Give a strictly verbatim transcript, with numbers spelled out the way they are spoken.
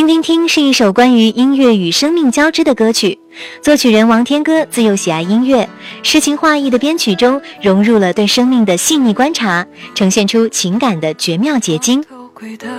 听听听是一首关于音乐与生命交织的歌曲，作曲人王天歌自幼喜爱音乐，诗情画意的编曲中融入了对生命的细腻观察，呈现出情感的绝妙结晶。